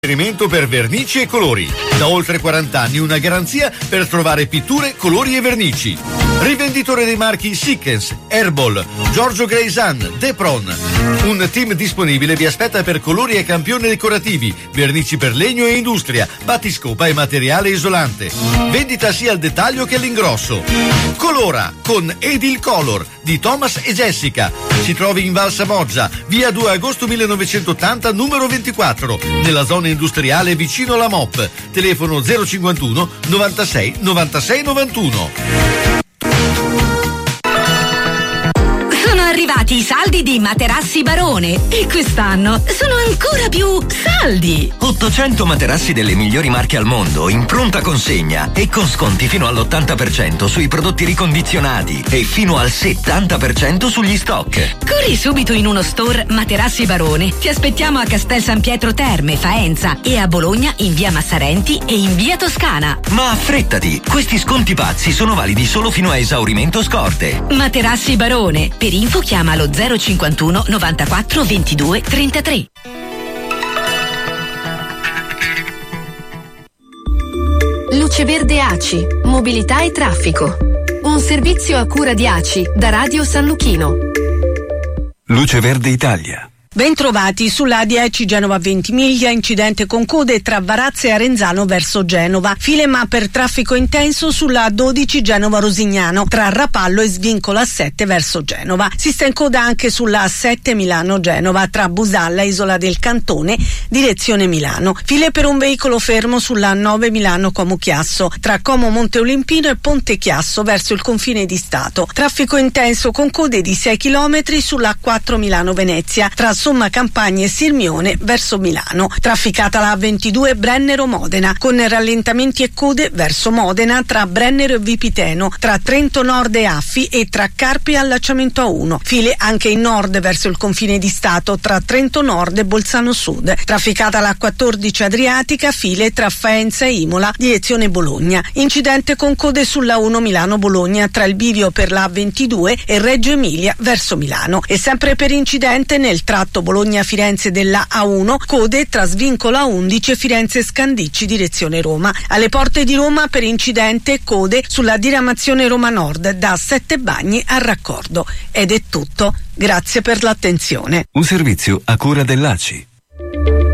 Riferimento per vernici e colori. Da oltre 40 anni una garanzia per trovare pitture, colori e vernici. Rivenditore dei marchi Sickens, Herbal, Giorgio Greisan, Depron. Un team disponibile vi aspetta per colori e campioni decorativi, vernici per legno e industria, battiscopa e materiale isolante. Vendita sia al dettaglio che all'ingrosso. Colora con Edil Color di Thomas e Jessica. Si trovi in Val Samoggia, via 2 agosto 1980, numero 24, nella zona industriale vicino alla MOP. Telefono 051 96 96 91. Sono arrivati i saldi di Materassi Barone e quest'anno sono ancora più saldi. 800 materassi delle migliori marche al mondo in pronta consegna e con sconti fino all'80% sui prodotti ricondizionati e fino al 70% sugli stock. Corri subito in uno store Materassi Barone. Ti aspettiamo a Castel San Pietro Terme, Faenza e a Bologna in via Massarenti e in via Toscana. Ma affrettati, questi sconti pazzi sono validi solo fino a esaurimento scorte. Materassi Barone. Per info chiama allo 051 94 22 33. Luce Verde ACI, mobilità e traffico. Un servizio a cura di ACI da Radio San Luchino. Luce Verde Italia. Bentrovati sulla A10 Genova Ventimiglia, incidente con code tra Varazze e Arenzano verso Genova. File ma per traffico intenso sulla A12 Genova Rosignano tra Rapallo e Svincolo A7 verso Genova. Si sta in coda anche sulla A7 Milano Genova tra Busalla, Isola del Cantone, direzione Milano. File per un veicolo fermo sulla A9 Milano Como Chiasso tra Como Monte Olimpino e Ponte Chiasso verso il confine di Stato. Traffico intenso con code di 6 km sulla A4 Milano Venezia tra Somma Campagna e Sirmione verso Milano. Trafficata la A22 Brennero Modena con rallentamenti e code verso Modena tra Brennero e Vipiteno, tra Trento Nord e Affi e tra Carpi e allacciamento A1. File anche in nord verso il confine di Stato tra Trento Nord e Bolzano Sud. Trafficata la A14 Adriatica, file tra Faenza e Imola, direzione Bologna. Incidente con code sulla 1 Milano Bologna tra il bivio per la A22 e Reggio Emilia verso Milano. E sempre per incidente nel tratto Bologna-Firenze della A1, code tra Svincolo A11 e Firenze-Scandicci direzione Roma. Alle porte di Roma per incidente code sulla diramazione Roma Nord da Sette Bagni a Raccordo. Ed è tutto. Grazie per l'attenzione. Un servizio a cura dell'ACI.